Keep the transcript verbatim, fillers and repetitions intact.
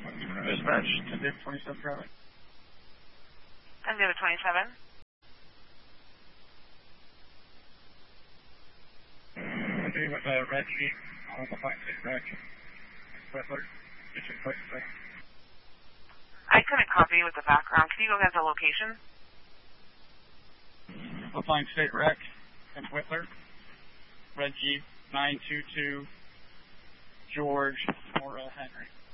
Dispatch, ten David twenty-seven traffic. ten David twenty-seven. David, uh, Red Jeep, on the Pine State Wreck. Whistler, get your quick say. I couldn't copy with the background. Can you go get the location? The Pine State Wreck in Whistler. Red Jeep, nine two two, George, Mora Henry.